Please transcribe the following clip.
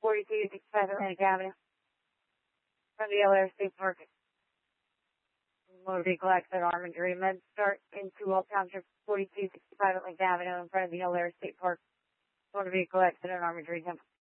4265 Atlantic Avenue. From the LR State Park. Motor vehicle accident armed agreement. Start into all Township 4265 Atlantic Avenue in front of the LR State Park. Motor vehicle accident armed agreement.